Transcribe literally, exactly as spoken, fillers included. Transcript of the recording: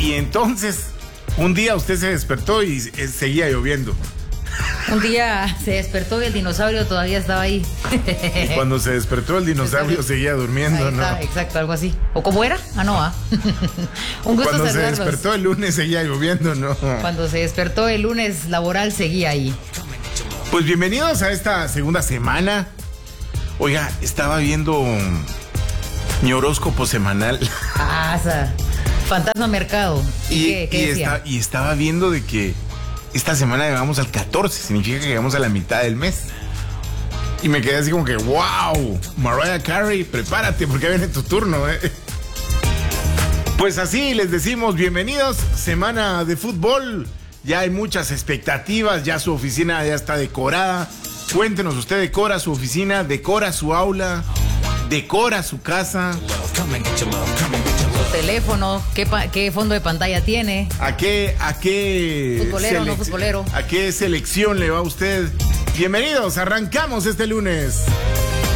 y entonces, un día usted se despertó y eh, seguía lloviendo. Un día se despertó y el dinosaurio todavía estaba ahí. Y cuando se despertó el dinosaurio seguía durmiendo, ahí ¿no? está, exacto, algo así. ¿O cómo era? Ah, no, ah. Un gusto Cuando se saludarlos. despertó el lunes seguía lloviendo, ¿no? Cuando se despertó el lunes laboral seguía ahí. Pues bienvenidos a esta segunda semana. Oiga, estaba viendo mi horóscopo semanal. Ah, esa. Fantasma Mercado. ¿Y, y, qué, qué y, decía? está, y estaba viendo de que esta semana llegamos al catorce, significa que llegamos a la mitad del mes. Y me quedé así como que, wow, Mariah Carey, prepárate porque viene tu turno, ¿eh? Pues así les decimos, bienvenidos, semana de fútbol. Ya hay muchas expectativas, ya su oficina ya está decorada. Cuéntenos, usted decora su oficina, decora su aula, decora su casa. Su teléfono, ¿qué, pa- qué fondo de pantalla tiene? ¿A qué, a qué Futbolero, no selec- futbolero. ¿A qué selección le va usted? Bienvenidos, arrancamos este lunes.